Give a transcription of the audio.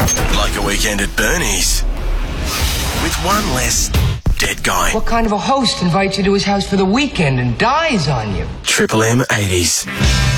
Like a weekend at Bernie's. With one less dead guy. What kind of a host invites you to his house for the weekend and dies on you? Triple M 80s.